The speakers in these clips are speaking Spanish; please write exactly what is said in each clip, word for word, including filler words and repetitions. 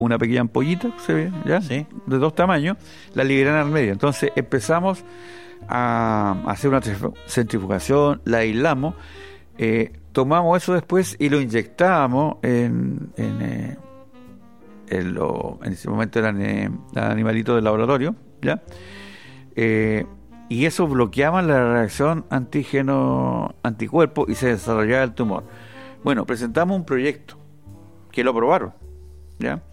una pequeña ampollita, se ve, ¿ya? Sí. De dos tamaños, la liberan al medio. Entonces empezamos a hacer una centrifugación, la aislamos, eh, tomamos eso después y lo inyectábamos en, en, eh, en, lo, en ese momento eran eh, animalitos del laboratorio, ¿ya? Eh, y eso bloqueaba la reacción antígeno-anticuerpo y se desarrollaba el tumor. Bueno, presentamos un proyecto que lo aprobaron, ¿ya?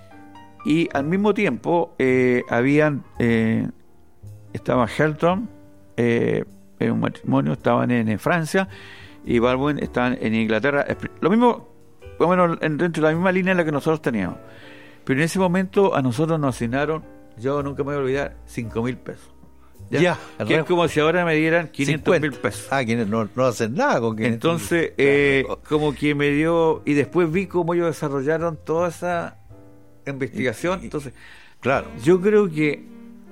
Y al mismo tiempo eh, habían eh, estaba Helton eh, en un matrimonio, estaban en, en Francia, y Baldwin estaban en Inglaterra, lo mismo, bueno, dentro de la misma línea en la que nosotros teníamos. Pero en ese momento a nosotros nos asignaron, yo nunca me voy a olvidar, cinco mil pesos. Ya, ya que es como si ahora me dieran quinientos mil pesos. Ah, quienes no, no hacen nada con quinientos. Entonces, eh, como que me dio, y después vi cómo ellos desarrollaron toda esa investigación. Entonces, claro, yo creo que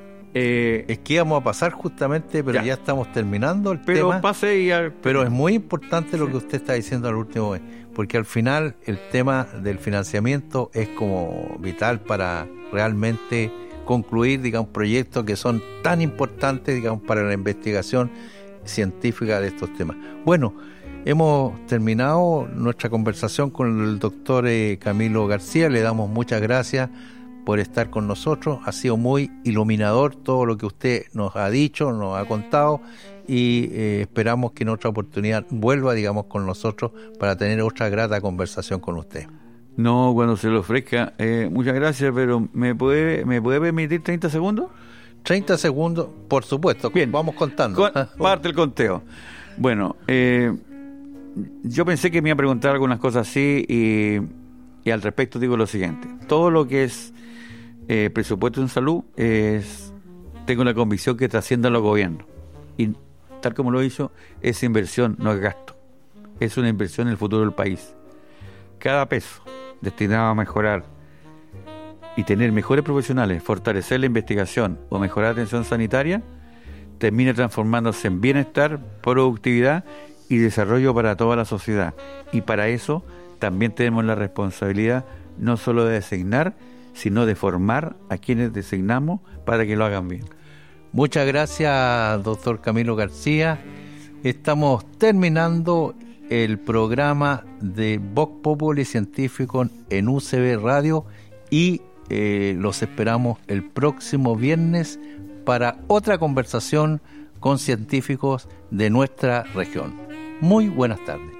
eh, es que íbamos a pasar justamente, pero ya, ya estamos terminando el pero tema. Pase y al... Pero es muy importante lo sí. que usted está diciendo al último vez, porque al final el tema del financiamiento es como vital para realmente concluir, digamos, proyectos que son tan importantes, digamos, para la investigación científica de estos temas. Bueno, hemos terminado nuestra conversación con el doctor eh, Camilo García. Le damos muchas gracias por estar con nosotros. Ha sido muy iluminador todo lo que usted nos ha dicho, nos ha contado, y eh, esperamos que en otra oportunidad vuelva, digamos, con nosotros para tener otra grata conversación con usted. No, cuando se lo ofrezca. Eh, muchas gracias, pero ¿me puede me puede permitir treinta segundos? treinta segundos, por supuesto. Bien, vamos contando. Con, parte el conteo. Bueno, eh, yo pensé que me iba a preguntar algunas cosas así, y, y al respecto digo lo siguiente. Todo lo que es eh, presupuesto en salud, es tengo la convicción que trasciende a los gobiernos. Y tal como lo he dicho, es inversión, no es gasto. Es una inversión en el futuro del país. Cada peso destinado a mejorar y tener mejores profesionales, fortalecer la investigación o mejorar la atención sanitaria, termina transformándose en bienestar, productividad y desarrollo para toda la sociedad. Y para eso también tenemos la responsabilidad no solo de designar, sino de formar a quienes designamos para que lo hagan bien. Muchas gracias, doctor Camilo García. Estamos terminando el programa de Vox Populi Científico en U C B Radio, y eh, los esperamos el próximo viernes para otra conversación con científicos de nuestra región. Muy buenas tardes.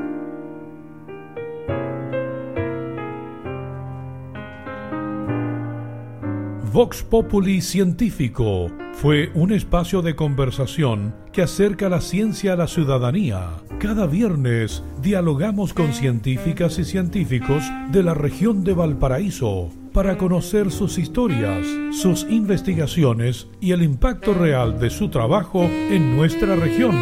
Vox Populi Científico fue un espacio de conversación que acerca la ciencia a la ciudadanía. Cada viernes dialogamos con científicas y científicos de la región de Valparaíso para conocer sus historias, sus investigaciones y el impacto real de su trabajo en nuestra región.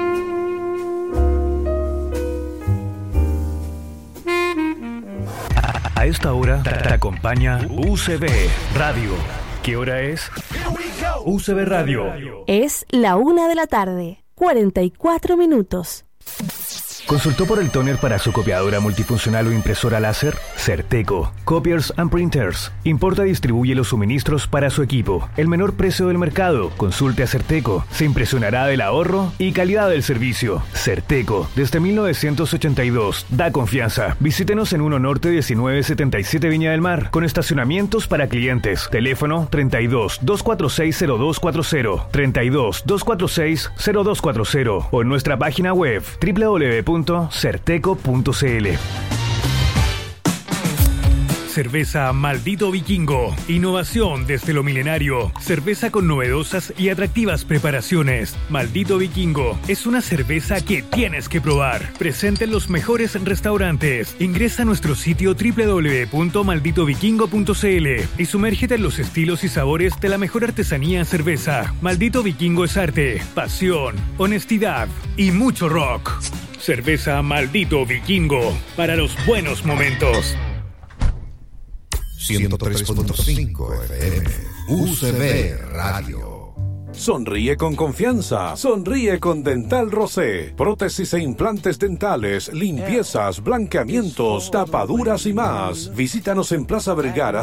A esta hora te acompaña U C B Radio. ¿Qué hora es? U C B Radio. Es la una de la tarde, cuarenta y cuatro minutos. ¿Consultó por el tóner para su copiadora multifuncional o impresora láser? Certeco. Copiers and Printers. Importa y distribuye los suministros para su equipo. El menor precio del mercado. Consulte a Certeco. Se impresionará del ahorro y calidad del servicio. Certeco. Desde mil novecientos ochenta y dos. Da confianza. Visítenos en uno Norte diecinueve setenta y siete Viña del Mar. Con estacionamientos para clientes. Teléfono treinta y dos, doscientos cuarenta y seis, cero dos cuarenta. treinta y dos, doscientos cuarenta y seis, cero dos cuarenta. O en nuestra página web doble u doble u doble u punto certeco punto c l. Cerveza Maldito Vikingo. Innovación desde lo milenario. Cerveza con novedosas y atractivas preparaciones. Maldito Vikingo es una cerveza que tienes que probar. Presente en los mejores restaurantes. Ingresa a nuestro sitio doble u doble u doble u punto maldito vikingo punto c l y sumérgete en los estilos y sabores de la mejor artesanía en cerveza. Maldito Vikingo es arte, pasión, honestidad y mucho rock. Cerveza Maldito Vikingo para los buenos momentos. ciento tres punto cinco F M U C B Radio. Sonríe con confianza. Sonríe con Dental Rosé. Prótesis e implantes dentales, limpiezas, blanqueamientos, tapaduras y más. Visítanos en Plaza Vergara